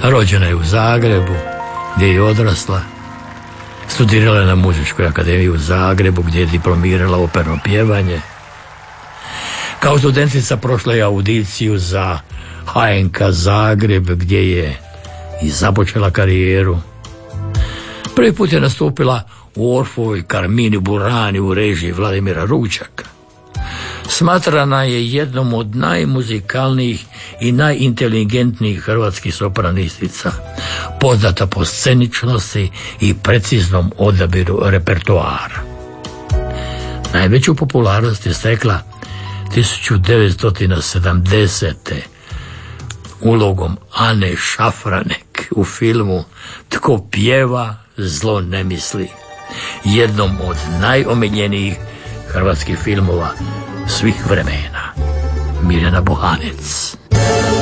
Rođena je u Zagrebu, gdje je odrasla. Studirala je na Muzičkoj akademiji u Zagrebu, gdje je diplomirala operno pjevanje. Kao studentica prošla je audiciju za HNK Zagreb, gdje je i započela karijeru. Prvi put je nastupila u Orfovoj Carmini Burani u režiji Vladimira Ručaka. Smatrana je jednom od najmuzikalnijih i najinteligentnijih hrvatskih sopranistica, poznata po sceničnosti i preciznom odabiru repertoara. Najveću popularnost je stekla 1970. ulogom Ane Šafranek u filmu Tko pjeva, zlo ne misli, jednom od najomiljenijih hrvatskih filmova svih vremena. Mirjana Bohanec.